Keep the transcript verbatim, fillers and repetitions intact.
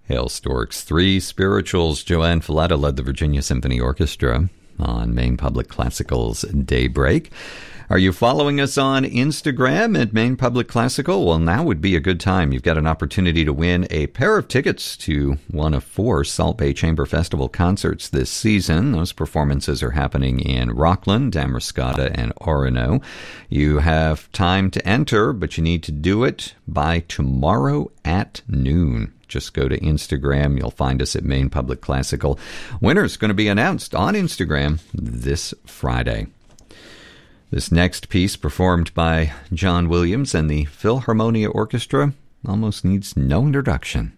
Hail Storks three Spirituals. Joanne Falletta led the Virginia Symphony Orchestra on Maine Public Classical's Daybreak. Are you following us on Instagram at Maine Public Classical? Well, now would be a good time. You've got an opportunity to win a pair of tickets to one of four Salt Bay Chamber Festival concerts this season. Those performances are happening in Rockland, Damariscotta, and Orono. You have time to enter, but you need to do it by tomorrow at noon. Just go to Instagram. You'll find us at Maine Public Classical. Winner's going to be announced on Instagram this Friday. This next piece, performed by John Williams and the Philharmonia Orchestra, almost needs no introduction.